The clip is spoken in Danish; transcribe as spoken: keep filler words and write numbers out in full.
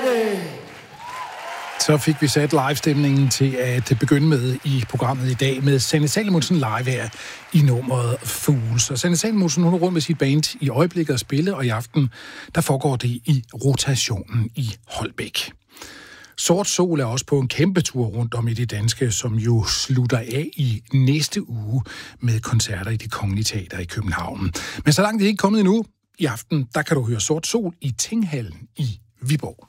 Friday! Så fik vi sat live-stemningen til at begynde med i programmet i dag med Sanne Salomonsen live her i nummeret Fools. Og Sanne Salomonsen, hun er rundt med sit band i øjeblikket at spille, og i aften, der foregår det i rotationen i Holbæk. Sort Sol er også på en kæmpe tur rundt om i det danske, som jo slutter af i næste uge med koncerter i Det Kongelige Teater i København. Men så langt det er ikke kommet endnu, i aften, der kan du høre Sort Sol i Tinghallen i Viborg.